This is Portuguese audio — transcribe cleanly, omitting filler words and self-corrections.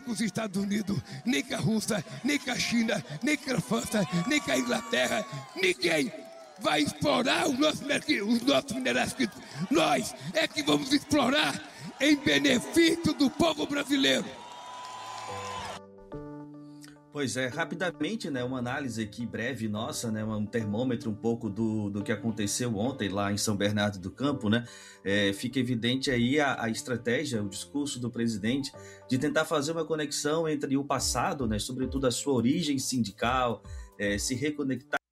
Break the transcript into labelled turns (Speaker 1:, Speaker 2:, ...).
Speaker 1: com os Estados Unidos, nem com a Rússia, nem com a China, nem com a França, nem com a Inglaterra. Ninguém vai explorar os nossos minerais. Nós é que vamos explorar em benefício do povo brasileiro.
Speaker 2: Pois é, rapidamente, né, uma análise aqui breve nossa, né, um termômetro um pouco do que aconteceu ontem lá em São Bernardo do Campo, né, fica evidente aí a estratégia, o discurso do presidente de tentar fazer uma conexão entre o passado, né, sobretudo a sua origem sindical, se reconectar